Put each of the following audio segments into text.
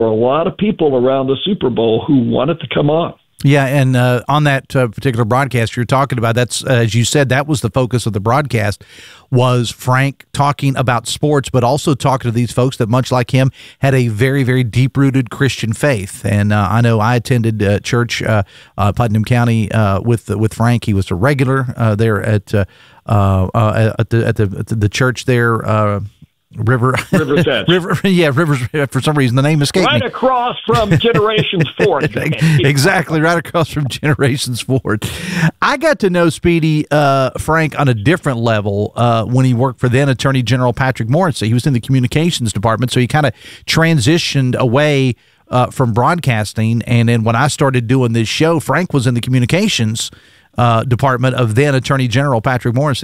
a lot of people around the Super Bowl who wanted to come on. Yeah, and on that particular broadcast you're talking about, that's as you said, that was the focus of the broadcast, was Frank talking about sports, but also talking to these folks that, much like him, had a very, very deep-rooted Christian faith. And I know I attended church, Putnam County, with Frank. He was a regular there at the church there. River's Edge. Rivers. For some reason, the name escaped me. Right across from Generations Ford. Exactly, right across from Generations Ford. I got to know Speedy Frank on a different level when he worked for then Attorney General Patrick Morrisey. He was in the communications department, so he kind of transitioned away from broadcasting. And then when I started doing this show, Frank was in the communications department of then Attorney General Patrick Morrisey.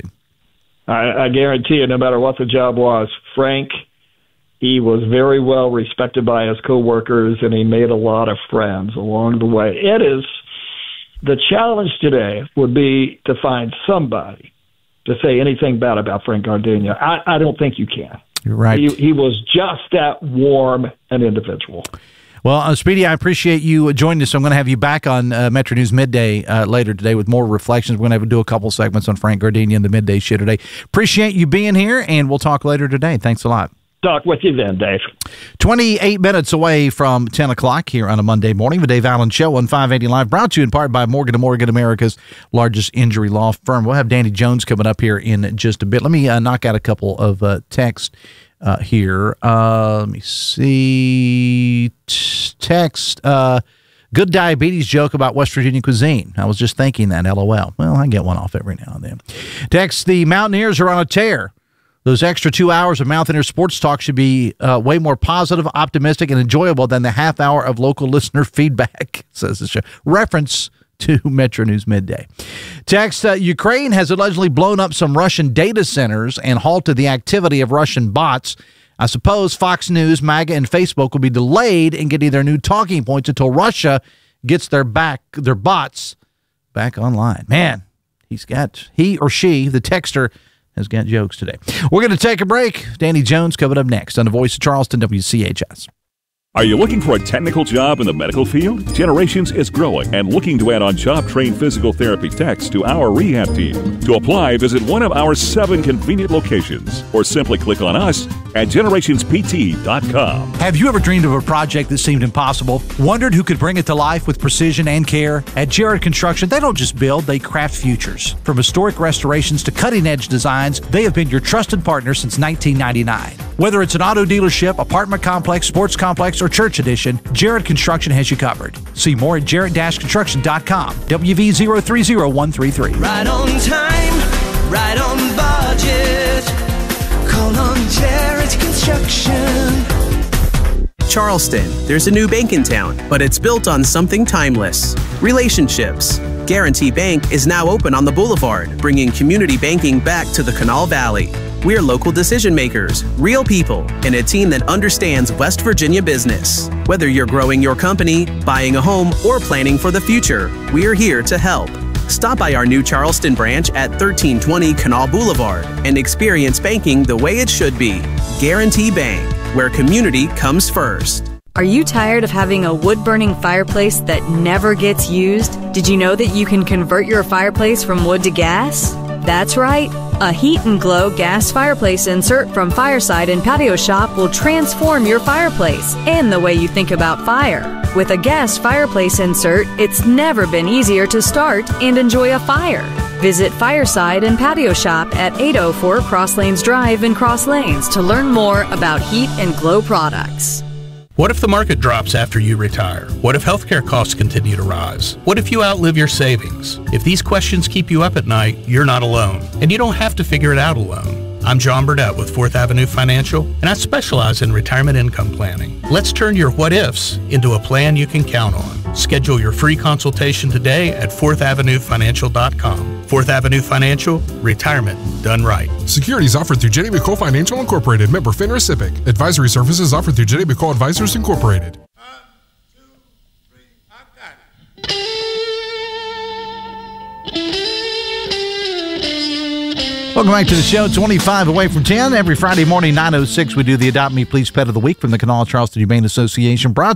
I guarantee you, no matter what the job was, Frank, he was very well respected by his coworkers, and he made a lot of friends along the way. It is the challenge today would be to find somebody to say anything bad about Frank Gardenia. I don't think you can. You're right. He was just that warm an individual. Well, Speedy, I appreciate you joining us. I'm going to have you back on Metro News Midday later today with more reflections. We're going to do a couple segments on Frank Gardenia in the Midday Show today. Appreciate you being here, and we'll talk later today. Thanks a lot. Talk with you then, Dave. 28 minutes away from 10 o'clock here on a Monday morning. The Dave Allen Show on 580 Live, brought to you in part by Morgan & Morgan, America's largest injury law firm. We'll have Danny Jones coming up here in just a bit. Let me knock out a couple of texts here. Let me see. Text. Good diabetes joke about West Virginia cuisine. I was just thinking that, LOL. Well, I get one off every now and then. Text. The Mountaineers are on a tear. Those extra 2 hours of Mountaineer sports talk should be way more positive, optimistic, and enjoyable than the half hour of local listener feedback, says the show. Reference to Metro News Midday. Text, Ukraine has allegedly blown up some Russian data centers and halted the activity of Russian bots. I suppose Fox News, MAGA, and Facebook will be delayed in getting their new talking points until Russia gets their bots back online. Man, he or she, the texter, has got jokes today. We're going to take a break. Danny Jones coming up next on The Voice of Charleston, WCHS. Are you looking for a technical job in the medical field? Generations is growing and looking to add on job-trained physical therapy techs to our rehab team. To apply, visit one of our 7 convenient locations or simply click on us at generationspt.com. Have you ever dreamed of a project that seemed impossible? Wondered who could bring it to life with precision and care? At Jared Construction, they don't just build, they craft futures. From historic restorations to cutting-edge designs, they have been your trusted partner since 1999. Whether it's an auto dealership, apartment complex, sports complex, or church edition, Jared Construction has you covered. See more at jared-construction.com. WV030133. Right on time, right on budget. Call on Jared Construction. Charleston, there's a new bank in town, but it's built on something timeless: relationships. Guarantee Bank is now open on the Boulevard, bringing community banking back to the Canal Valley. We're local decision makers, real people, and a team that understands West Virginia business. Whether you're growing your company, buying a home, or planning for the future, we're here to help. Stop by our new Charleston branch at 1320 Canal Boulevard and experience banking the way it should be. Guarantee Bank, where community comes first. Are you tired of having a wood-burning fireplace that never gets used? Did you know that you can convert your fireplace from wood to gas? That's right. A Heat and Glow gas fireplace insert from Fireside and Patio Shop will transform your fireplace and the way you think about fire. With a gas fireplace insert, it's never been easier to start and enjoy a fire. Visit Fireside and Patio Shop at 804 Cross Lanes Drive in Cross Lanes to learn more about Heat and Glow products. What if the market drops after you retire? What if healthcare costs continue to rise? What if you outlive your savings? If these questions keep you up at night, you're not alone. And you don't have to figure it out alone. I'm John Burdett with 4th Avenue Financial, and I specialize in retirement income planning. Let's turn your what-ifs into a plan you can count on. Schedule your free consultation today at 4thavenuefinancial.com. 4th Avenue Financial, retirement done right. Securities offered through Jenny McCole Financial Incorporated, member FINRA SIPC. Advisory services offered through Jenny McCole Advisors Incorporated. 1, 2, 3, I got it. Welcome back to the show. 25 away from 10. Every Friday morning, 9:06, we do the Adopt Me Please Pet of the Week from the Kanawha Charleston Humane Association. Brought